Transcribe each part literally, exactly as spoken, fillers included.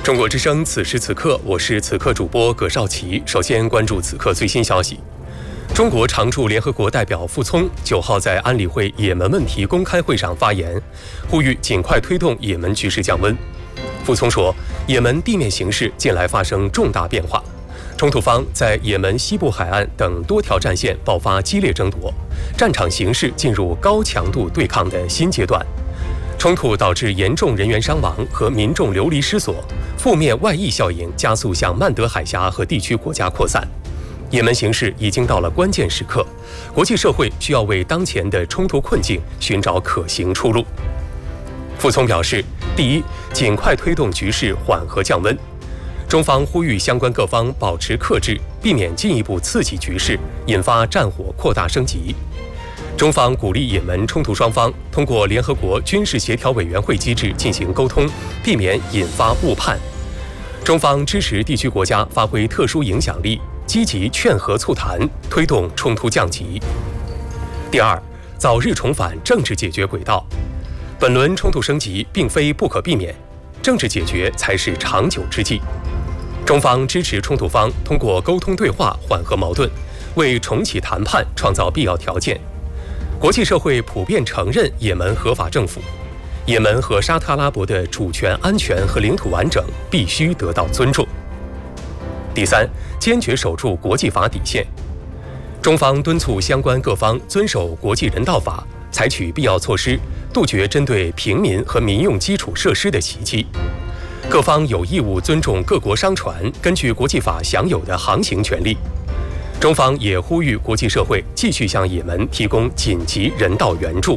中国之声，此时此刻，我是此刻主播葛少奇。首先关注此刻最新消息。中国常驻联合国代表傅聪九号在安理会也门问题公开会上发言，呼吁尽快推动也门局势降温。傅聪说，也门地面形势近来发生重大变化，冲突方在也门西部海岸等多条战线爆发激烈争夺，战场形势进入高强度对抗的新阶段。冲突导致严重人员伤亡和民众流离失所，负面外溢效应加速向曼德海峡和地区国家扩散。也门形势已经到了关键时刻，国际社会需要为当前的冲突困境寻找可行出路。傅聪表示，第一，尽快推动局势缓和降温。中方呼吁相关各方保持克制，避免进一步刺激局势，引发战火扩大升级。中方鼓励也门冲突双方通过联合国军事协调委员会机制进行沟通，避免引发误判。中方支持地区国家发挥特殊影响力，积极劝和促谈，推动冲突降级。第二，早日重返政治解决轨道。本轮冲突升级并非不可避免，政治解决才是长久之计。中方支持冲突方通过沟通对话缓和矛盾，为重启谈判创造必要条件。国际社会普遍承认也门合法政府，也门和沙特阿拉伯的主权、安全和领土完整必须得到尊重。第三，坚决守住国际法底线。中方敦促相关各方遵守国际人道法，采取必要措施，杜绝针对平民和民用基础设施的袭击。各方有义务尊重各国商船根据国际法享有的航行权利。中方也呼吁国际社会继续向也门提供紧急人道援助。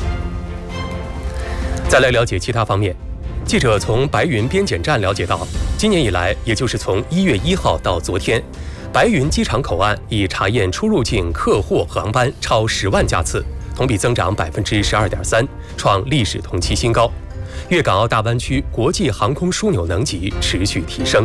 再来了解其他方面，记者从白云边检站了解到，今年以来，也就是从一月一号到昨天，白云机场口岸已查验出入境客货航班超十万架次，同比增长百分之十二点三，创历史同期新高。粤港澳大湾区国际航空枢纽能级持续提升。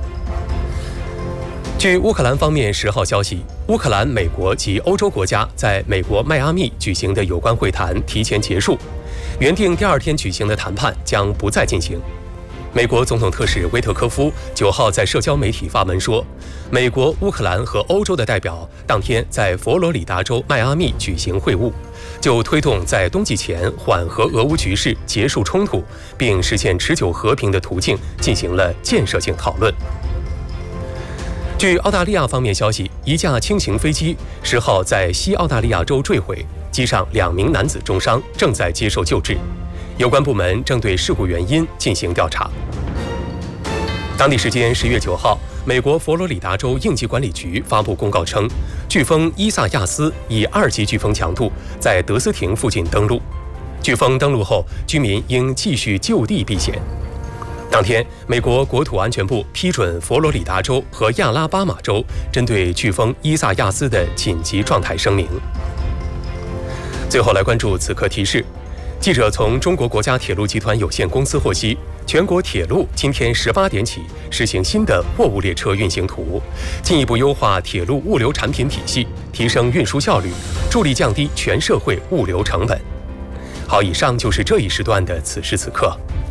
据乌克兰方面十号消息，乌克兰、美国及欧洲国家在美国迈阿密举行的有关会谈提前结束，原定第二天举行的谈判将不再进行。美国总统特使维特科夫九号在社交媒体发文说，美国、乌克兰和欧洲的代表当天在佛罗里达州迈阿密举行会晤，就推动在冬季前缓和俄乌局势、结束冲突并实现持久和平的途径进行了建设性讨论。据澳大利亚方面消息，一架轻型飞机十号在西澳大利亚州坠毁，机上两名男子重伤，正在接受救治。有关部门正对事故原因进行调查。当地时间十月九号，美国佛罗里达州应急管理局发布公告称，飓风伊萨亚斯以二级飓风强度在德斯廷附近登陆。飓风登陆后，居民应继续就地避险。当天，美国国土安全部批准佛罗里达州和亚拉巴马州针对飓风伊萨亚斯的紧急状态声明。最后来关注此刻提示，记者从中国国家铁路集团有限公司获悉，全国铁路今天十八点起实行新的货物列车运行图，进一步优化铁路物流产品体系，提升运输效率，助力降低全社会物流成本。好，以上就是这一时段的此时此刻。